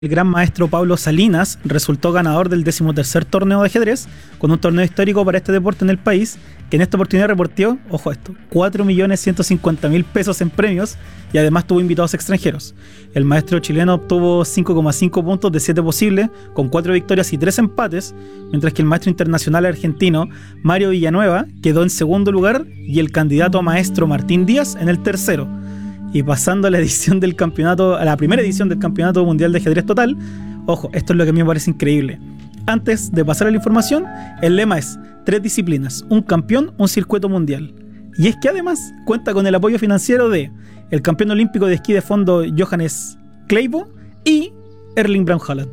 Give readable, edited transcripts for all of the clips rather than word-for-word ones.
El gran maestro Pablo Salinas resultó ganador del 13º torneo de ajedrez, con un torneo histórico para este deporte en el país, que en esta oportunidad repartió, ojo esto, 4.150.000 pesos en premios y además tuvo invitados extranjeros. El maestro chileno obtuvo 5,5 puntos de 7 posibles, con 4 victorias y 3 empates, mientras que el maestro internacional argentino Mario Villanueva quedó en segundo lugar y el candidato a maestro Martín Díaz en el tercero. Y pasando a la edición del campeonato, a la primera edición del Campeonato Mundial de Ajedrez Total, ojo, esto es lo que a mí me parece increíble. Antes de pasar a la información, el lema es 3 disciplinas, un campeón, un circuito mundial. Y es que además cuenta con el apoyo financiero de el campeón olímpico de esquí de fondo Johannes Kleibo y Erling Braut Haaland.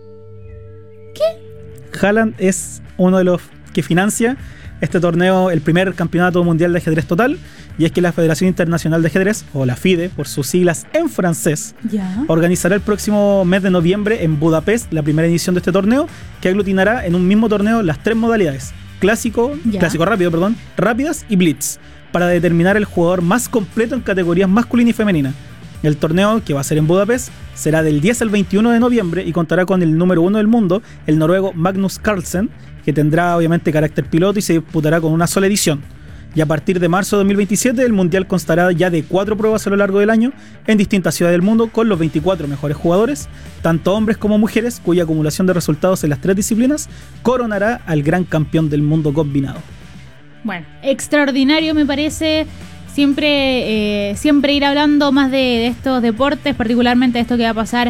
¿Qué? Haaland es uno de los que financia este torneo, el primer campeonato mundial de ajedrez total, y es que la Federación Internacional de Ajedrez, o la FIDE por sus siglas en francés, organizará el próximo mes de noviembre en Budapest la primera edición de este torneo, que aglutinará en un mismo torneo las 3 modalidades, clásico rápido, rápidas y blitz, para determinar el jugador más completo en categorías masculina y femenina. El torneo, que va a ser en Budapest, será del 10 al 21 de noviembre y contará con el número 1 del mundo, el noruego Magnus Carlsen, que tendrá obviamente carácter piloto y se disputará con una sola edición. Y a partir de marzo de 2027 el Mundial constará ya de 4 pruebas a lo largo del año en distintas ciudades del mundo, con los 24 mejores jugadores, tanto hombres como mujeres, cuya acumulación de resultados en las 3 disciplinas coronará al gran campeón del mundo combinado. Bueno, extraordinario me parece siempre ir hablando más de estos deportes, particularmente esto que va a pasar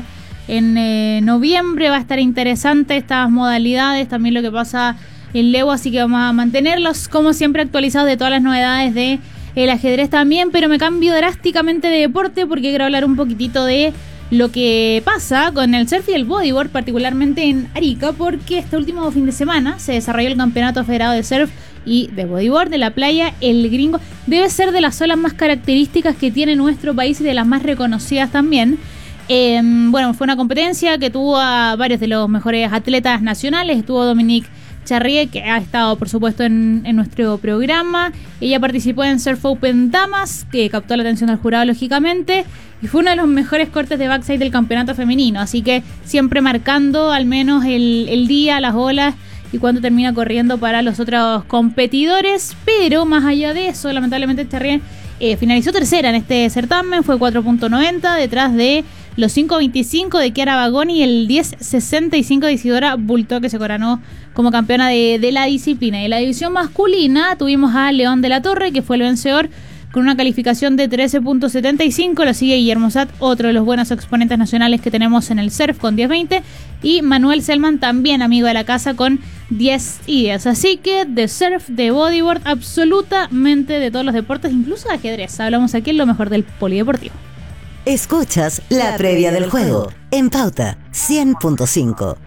en noviembre. Va a estar interesante estas modalidades, también lo que pasa en Levo, así que vamos a mantenerlos como siempre actualizados de todas las novedades de el ajedrez también, pero me cambio drásticamente de deporte porque quiero hablar un poquitito de lo que pasa con el surf y el bodyboard, particularmente en Arica, porque este último fin de semana se desarrolló el Campeonato Federado de Surf y de bodyboard de la playa El Gringo. Debe ser de las olas más características que tiene nuestro país y de las más reconocidas también. Bueno, fue una competencia que tuvo a varios de los mejores atletas nacionales. Estuvo Dominique Charrier, que ha estado por supuesto en nuestro programa. Ella participó en Surf Open Damas, que captó la atención del jurado lógicamente, y fue uno de los mejores cortes de backside del campeonato femenino, así que siempre marcando al menos el día, las olas y cuando termina corriendo para los otros competidores. Pero más allá de eso, lamentablemente Charrier finalizó tercera en este certamen, fue 4.90 detrás de los 5.25 de Chiara Bagoni y el 10.65 de Isidora Bulto, que se coronó como campeona de la disciplina. Y en la división masculina tuvimos a León de la Torre, que fue el vencedor con una calificación de 13.75. Lo sigue Guillermo Satt, otro de los buenos exponentes nacionales que tenemos en el surf, con 10.20. Y Manuel Selman, también amigo de la casa, con 10.10. Así que de surf, de bodyboard, absolutamente de todos los deportes, incluso de ajedrez. Hablamos aquí en lo mejor del polideportivo. Escuchas la previa del juego en Pauta 100.5.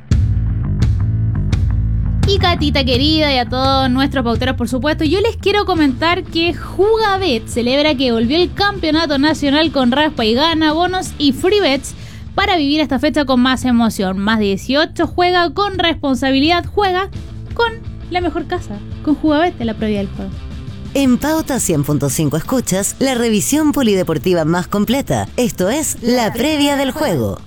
Y Catita querida, y a todos nuestros pauteros por supuesto, yo les quiero comentar que Jugabet celebra que volvió el campeonato nacional con raspa y gana, bonos y free bets para vivir esta fecha con más emoción. Más de 18, juega con responsabilidad, juega con la mejor casa, con Jugabet de la previa del juego. En Pauta 100.5 escuchas la revisión polideportiva más completa. Esto es la previa del juego.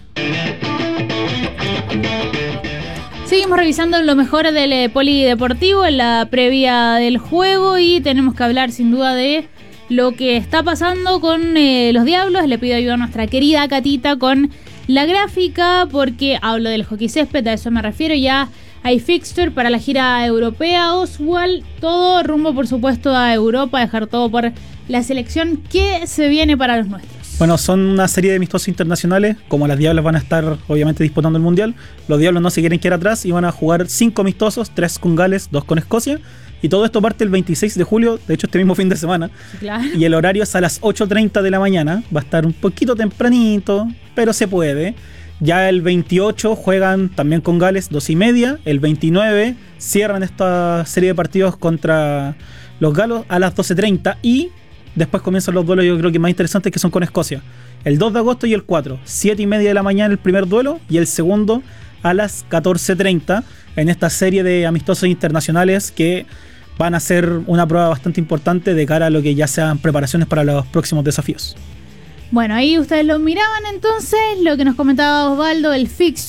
Seguimos revisando lo mejor del polideportivo en la previa del juego y tenemos que hablar sin duda de lo que está pasando con los Diablos. Le pido ayuda a nuestra querida Catita con la gráfica, porque hablo del hockey césped, a eso me refiero. Ya hay fixture para la gira europea, Oswald, todo rumbo por supuesto a Europa, dejar todo por la selección que se viene para los nuestros. Bueno, son una serie de amistosos internacionales. Como las Diablas van a estar obviamente disputando el Mundial, los Diablos no se quieren quedar atrás y van a jugar 5 amistosos, 3 con Gales, 2 con Escocia. Y todo esto parte el 26 de julio, de hecho este mismo fin de semana. Claro. Y el horario es a las 8:30 de la mañana. Va a estar un poquito tempranito, pero se puede. Ya el 28 juegan también con Gales, 2:30. El 29 cierran esta serie de partidos contra los galos a las 12:30. Y después comienzan los duelos, yo creo que más interesantes, que son con Escocia. El 2 de agosto y el 4, 7:30 de la mañana el primer duelo y el segundo a las 14:30 en esta serie de amistosos internacionales que van a ser una prueba bastante importante de cara a lo que ya sean preparaciones para los próximos desafíos. Bueno, ahí ustedes lo miraban entonces, lo que nos comentaba Osvaldo, el fixture